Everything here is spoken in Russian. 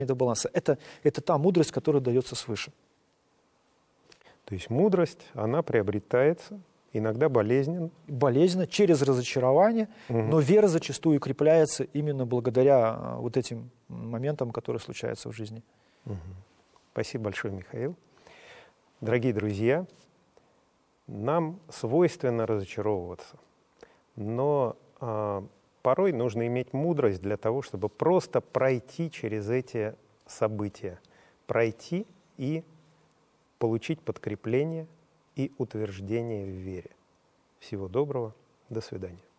до баланса. Это та мудрость, которая дается свыше. То есть мудрость, она приобретается, иногда болезненно. Болезненно, через разочарование, но вера зачастую укрепляется именно благодаря вот этим моментам, которые случаются в жизни. Спасибо большое, Михаил. Дорогие друзья, нам свойственно разочаровываться, но порой нужно иметь мудрость для того, чтобы просто пройти через эти события, пройти и получить подкрепление и утверждение в вере. Всего доброго, до свидания.